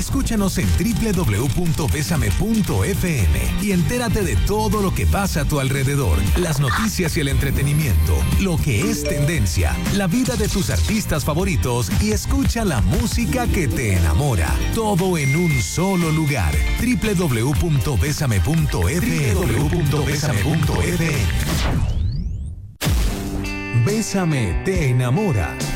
Escúchanos en www.besame.fm y entérate de todo lo que pasa a tu alrededor, las noticias y el entretenimiento, lo que es tendencia, la vida de tus artistas favoritos y escucha la música que te enamora. Todo en un solo lugar. www.besame.fm. Bésame te enamora.